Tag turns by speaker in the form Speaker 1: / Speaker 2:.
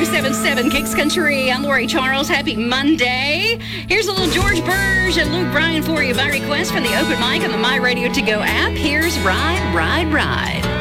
Speaker 1: 97.7 Kicks Country. I'm Lori Charles. Happy Monday. Here's a little George Burge and Luke Bryan for you by request from the open mic on the My Radio To Go app. Here's Ride, Ride, Ride.